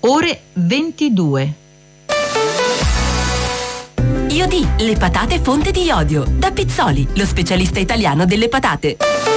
ore 22. Iodì, le patate fonte di iodio. Da Pizzoli, lo specialista italiano delle patate.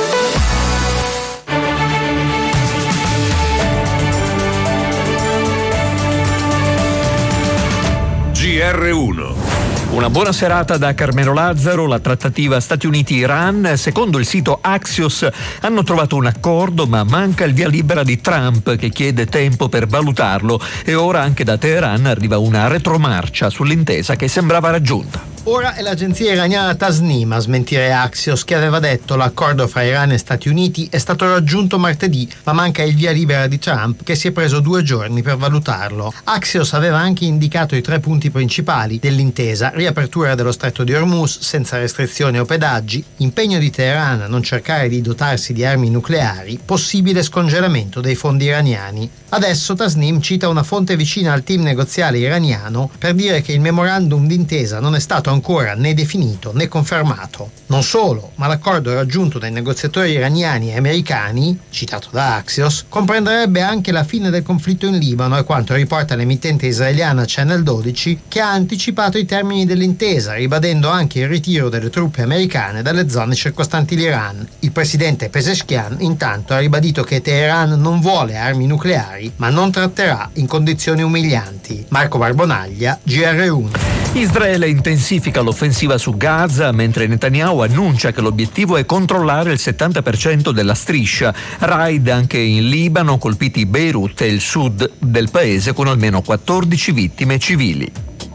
GR1. Una buona serata da Carmelo Lazzaro. La trattativa Stati Uniti-Iran, secondo il sito Axios, hanno trovato un accordo, ma manca il via libera di Trump, che chiede tempo per valutarlo, e ora anche da Teheran arriva una retromarcia sull'intesa che sembrava raggiunta. Ora è l'agenzia iraniana Tasnim a smentire Axios, che aveva detto l'accordo fra Iran e Stati Uniti è stato raggiunto martedì, ma manca il via libera di Trump, che si è preso 2 giorni per valutarlo. Axios aveva anche indicato i 3 punti principali dell'intesa: riapertura dello stretto di Hormuz senza restrizioni o pedaggi, impegno di Teheran a non cercare di dotarsi di armi nucleari, possibile scongelamento dei fondi iraniani. Adesso Tasnim cita una fonte vicina al team negoziale iraniano per dire che il memorandum d'intesa non è stato ancora né definito né confermato. Non solo, ma l'accordo raggiunto dai negoziatori iraniani e americani, citato da Axios, comprenderebbe anche la fine del conflitto in Libano, a quanto riporta l'emittente israeliana Channel 12, che ha anticipato i termini dell'intesa, ribadendo anche il ritiro delle truppe americane dalle zone circostanti l'Iran. Il presidente Pezeshkian intanto ha ribadito che Teheran non vuole armi nucleari, ma non tratterà in condizioni umilianti. Marco Barbonaglia, GR1. Israele intensifica l'offensiva su Gaza, mentre Netanyahu annuncia che l'obiettivo è controllare il 70% della striscia. Raid anche in Libano, colpiti Beirut e il sud del paese, con almeno 14 vittime civili.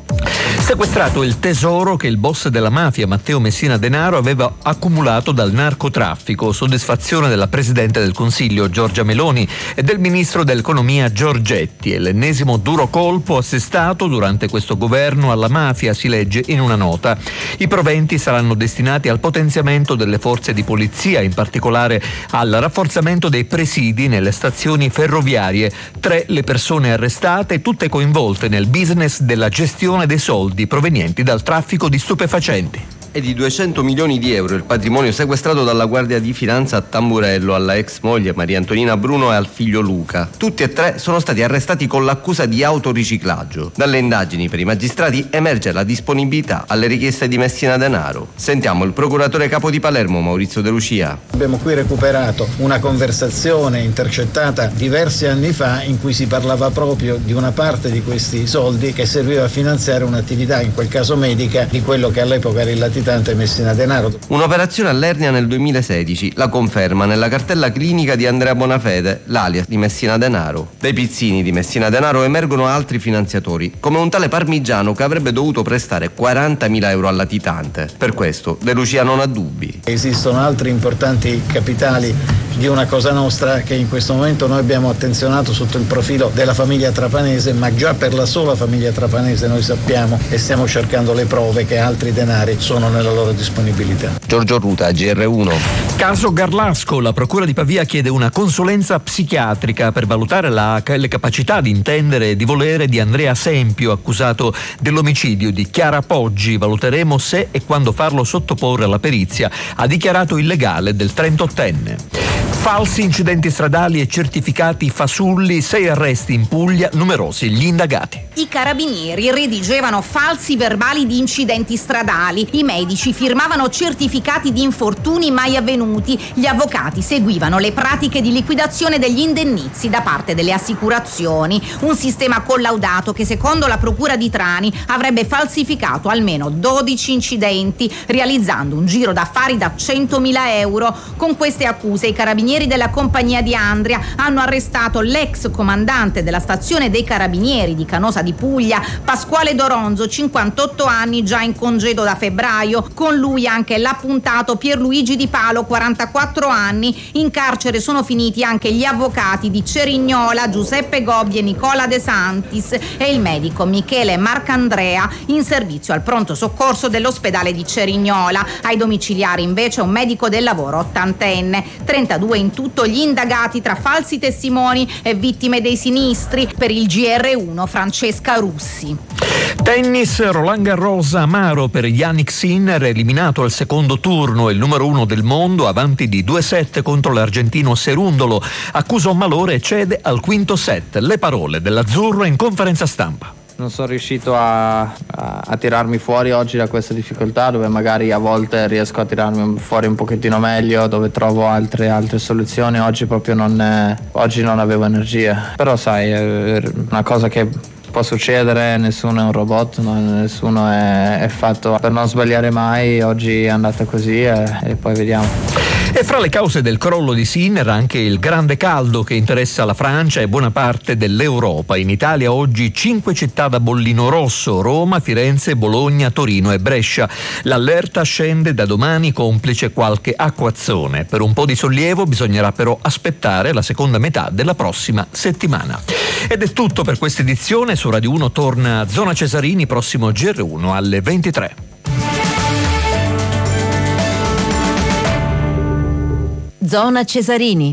Sequestrato il tesoro che il boss della mafia Matteo Messina Denaro aveva accumulato dal narcotraffico, soddisfazione della Presidente del Consiglio Giorgia Meloni e del Ministro dell'Economia Giorgetti. È l'ennesimo duro colpo assestato durante questo governo alla mafia, si legge in una nota. I proventi saranno destinati al potenziamento delle forze di polizia, in particolare al rafforzamento dei presidi nelle stazioni ferroviarie. 3 le persone arrestate, tutte coinvolte nel business della gestione dei soldi provenienti dal traffico di stupefacenti. È di 200 milioni di euro il patrimonio sequestrato dalla Guardia di Finanza a Tamburello alla ex moglie Maria Antonina Bruno e al figlio Luca. Tutti e 3 sono stati arrestati con l'accusa di autoriciclaggio. Dalle indagini per i magistrati emerge la disponibilità alle richieste di Messina Denaro. Sentiamo il procuratore capo di Palermo Maurizio De Lucia. Abbiamo qui recuperato una conversazione intercettata diversi anni fa in cui si parlava proprio di una parte di questi soldi che serviva a finanziare un'attività, in quel caso medica, di quello che all'epoca era il latitante Messina Denaro. Un'operazione all'ernia nel 2016, la conferma nella cartella clinica di Andrea Bonafede, l'alias di Messina Denaro. Dai pizzini di Messina Denaro emergono altri finanziatori, come un tale Parmigiano che avrebbe dovuto prestare 40.000 euro al latitante. Per questo De Lucia non ha dubbi. Esistono altri importanti capitali di una Cosa Nostra che in questo momento noi abbiamo attenzionato sotto il profilo della famiglia Trapanese, ma già per la sola famiglia Trapanese noi sappiamo e stiamo cercando le prove che altri denari sono nella loro disponibilità. Giorgio Ruta, GR1. Caso Garlasco, la procura di Pavia chiede una consulenza psichiatrica per valutare le capacità di intendere e di volere di Andrea Sempio, accusato dell'omicidio di Chiara Poggi. Valuteremo se e quando farlo sottoporre alla perizia, ha dichiarato il legale del 38enne. Falsi incidenti stradali e certificati fasulli, 6 arresti in Puglia, numerosi gli indagati. I carabinieri redigevano falsi verbali di incidenti stradali, i medici firmavano certificati di infortuni mai avvenuti, gli avvocati seguivano le pratiche di liquidazione degli indennizi da parte delle assicurazioni, un sistema collaudato che secondo la procura di Trani avrebbe falsificato almeno 12 incidenti, realizzando un giro d'affari da 100.000 euro. Con queste accuse i carabinieri della compagnia di Andria hanno arrestato l'ex comandante della stazione dei carabinieri di Canosa di Puglia, Pasquale Doronzo, 58 anni, già in congedo da febbraio. Con lui anche l'appuntato Pierluigi Di Palo, 44 anni. In carcere sono finiti anche gli avvocati di Cerignola, Giuseppe Gobbi e Nicola De Santis, e il medico Michele Marcandrea, in servizio al pronto soccorso dell'ospedale di Cerignola. Ai domiciliari invece un medico del lavoro 80enne. 32 in tutto gli indagati tra falsi testimoni e vittime dei sinistri. Per il GR1 Francesca Russi. Tennis, Roland Garros amaro per Jannik Sinner, eliminato al secondo turno, il numero 1 del mondo, avanti di 2-7 contro l'argentino Cerundolo. Accusa un malore e cede al quinto set. Le parole dell'azzurro in conferenza stampa. Non sono riuscito a tirarmi fuori oggi da questa difficoltà, dove magari a volte riesco a tirarmi fuori un pochettino meglio, dove trovo altre soluzioni. Oggi proprio non avevo energia. Però sai, è una cosa che può succedere, nessuno è un robot, nessuno è fatto per non sbagliare mai. Oggi è andata così e poi vediamo. E fra le cause del crollo di Sinner anche il grande caldo che interessa la Francia e buona parte dell'Europa. In Italia oggi 5 città da bollino rosso: Roma, Firenze, Bologna, Torino e Brescia. L'allerta scende da domani, complice qualche acquazzone. Per un po' di sollievo bisognerà però aspettare la seconda metà della prossima settimana. Ed è tutto per questa edizione. Su Radio 1 torna Zona Cesarini, prossimo GR1 alle 23. Zona Cesarini.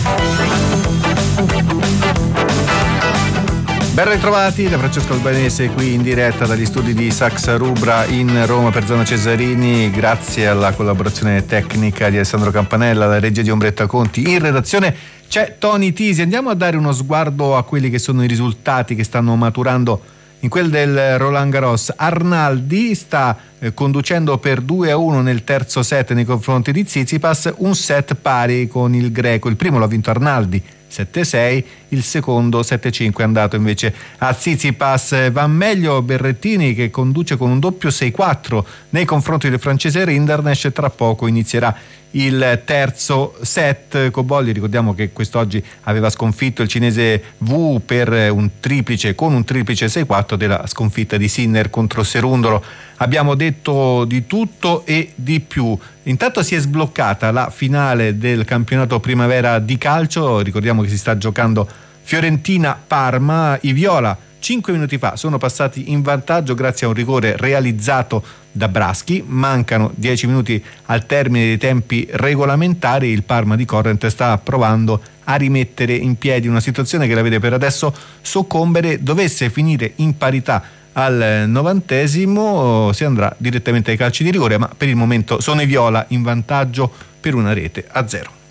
Ben ritrovati da Francesco Albanese, qui in diretta dagli studi di Saxa Rubra in Roma per Zona Cesarini, grazie alla collaborazione tecnica di Alessandro Campanella, la regia di Ombretta Conti. In redazione c'è Tony Tisi. Andiamo a dare uno sguardo a quelli che sono i risultati che stanno maturando in quel del Roland Garros. Arnaldi sta conducendo per 2-1 nel terzo set nei confronti di Tsitsipas, un set pari con il greco. Il primo l'ha vinto Arnaldi 7-6, il secondo 7-5 è andato invece a Tsitsipas. Va meglio Berrettini, che conduce con un doppio 6-4 nei confronti del francese Rinderknecht. Tra poco inizierà il terzo set. Cobolli, ricordiamo che quest'oggi aveva sconfitto il cinese Wu per un triplice 6-4 della sconfitta di Sinner contro Cerundolo. Abbiamo detto di tutto e di più. Intanto si è sbloccata la finale del campionato primavera di calcio. Ricordiamo che si sta giocando Fiorentina-Parma. I viola 5 minuti fa sono passati in vantaggio grazie a un rigore realizzato da Braschi. Mancano 10 minuti al termine dei tempi regolamentari. Il Parma di Corrent sta provando a rimettere in piedi una situazione che la vede per adesso soccombere. Dovesse finire in parità al 90° si andrà direttamente ai calci di rigore, ma per il momento sono i viola in vantaggio per 1-0.